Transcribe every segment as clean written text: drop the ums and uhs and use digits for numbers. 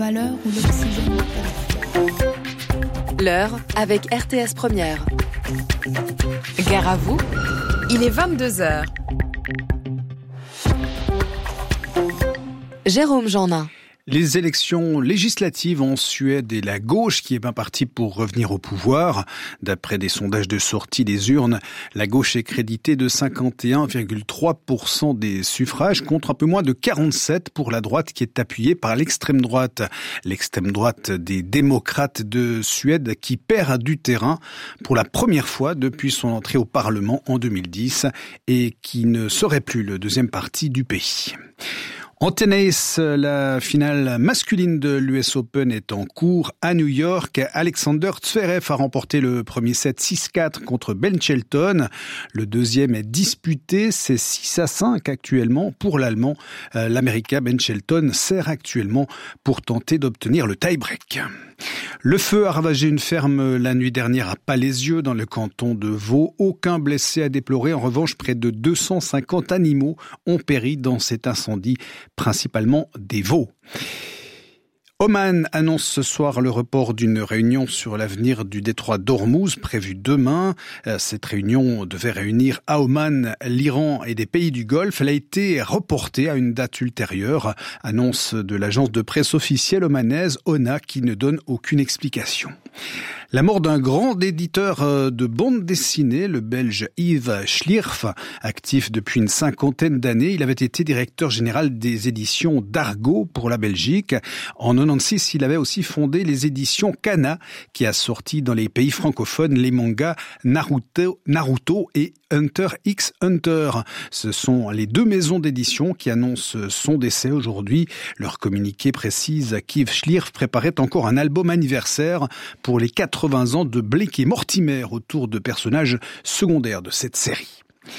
valeur ou l'oxygène. L'heure avec RTS Première. Gare à vous, il est 22h. Jérôme Jeannin. Les élections législatives en Suède et la gauche qui est bien partie pour revenir au pouvoir. D'après des sondages de sortie des urnes, la gauche est créditée de 51,3% des suffrages contre un peu moins de 47% pour la droite qui est appuyée par l'extrême droite. L'extrême droite des démocrates de Suède qui perd du terrain pour la première fois depuis son entrée au Parlement en 2010 et qui ne serait plus le deuxième parti du pays. En tennis, la finale masculine de l'US Open est en cours à New York. Alexander Zverev a remporté le premier set 6-4 contre Ben Shelton. Le deuxième est disputé, c'est 6-5 actuellement pour l'Allemand. L'Américain Ben Shelton sert actuellement pour tenter d'obtenir le tie-break. Le feu a ravagé une ferme la nuit dernière à Palaisieux dans le canton de Vaud. Aucun blessé à déplorer. En revanche, près de 250 animaux ont péri dans cet incendie, principalement des veaux. Oman annonce ce soir le report d'une réunion sur l'avenir du détroit d'Ormuz prévue demain. Cette réunion devait réunir à Oman l'Iran et des pays du Golfe. Elle a été reportée à une date ultérieure. Annonce de l'agence de presse officielle omanaise ONA qui ne donne aucune explication. La mort d'un grand éditeur de bande dessinée, le Belge Yves Schlierf, actif depuis une cinquantaine d'années. Il avait été directeur général des éditions d'Argo pour la Belgique. En 1996, il avait aussi fondé les éditions Kana, qui a sorti dans les pays francophones les mangas Naruto et Hunter x Hunter. Ce sont les deux maisons d'édition qui annoncent son décès aujourd'hui. Leur communiqué précise qu'Yves Schlierf préparait encore un album anniversaire pour les 80 ans de Blake et Mortimer autour de personnages secondaires de cette série.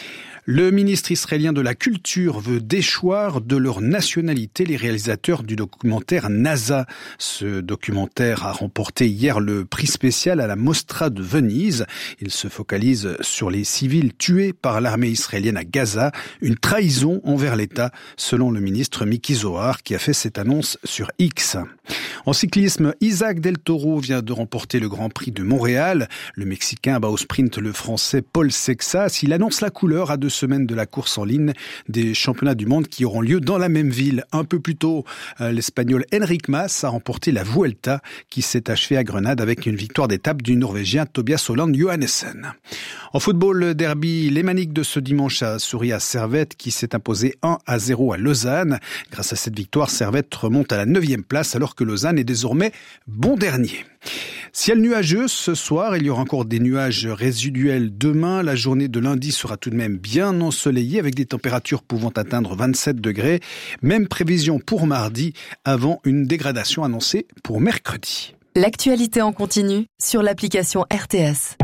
Le ministre israélien de la Culture veut déchoir de leur nationalité les réalisateurs du documentaire NASA. Ce documentaire a remporté hier le prix spécial à la Mostra de Venise. Il se focalise sur les civils tués par l'armée israélienne à Gaza, une trahison envers l'État, selon le ministre Miki Zohar, qui a fait cette annonce sur X. En cyclisme, Isaac Del Toro vient de remporter le Grand Prix de Montréal. Le Mexicain bat au sprint le Français Paul Sexas. Il annonce la couleur à 2 semaines de la course en ligne des championnats du monde qui auront lieu dans la même ville. Un peu plus tôt, l'Espagnol Enric Mas a remporté la Vuelta qui s'est achevée à Grenade avec une victoire d'étape du Norvégien Tobias Holland Johannessen. En football, le derby lémanique de ce dimanche a souri à Servette qui s'est imposé 1-0 à Lausanne. Grâce à cette victoire, Servette remonte à la 9e place alors que Lausanne est désormais bon dernier. Ciel nuageux ce soir, il y aura encore des nuages résiduels demain. La journée de lundi sera tout de même bien ensoleillée avec des températures pouvant atteindre 27 degrés. Même prévision pour mardi avant une dégradation annoncée pour mercredi. L'actualité en continu sur l'application RTS.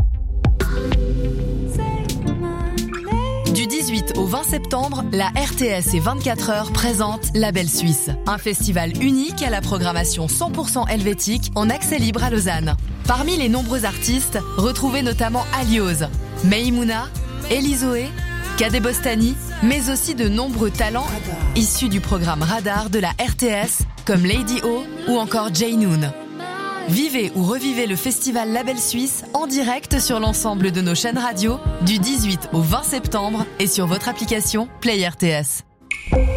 Du 18 au 20 septembre, la RTS et 24 heures présentent Label Suisse, un festival unique à la programmation 100% helvétique en accès libre à Lausanne. Parmi les nombreux artistes, retrouvez notamment Aliose, Meimouna, Elizoé, Kadé Bostani, mais aussi de nombreux talents issus du programme Radar de la RTS, comme Lady O ou encore Jay Noon. Vivez ou revivez le festival Label Suisse en direct sur l'ensemble de nos chaînes radio du 18 au 20 septembre et sur votre application Play RTS.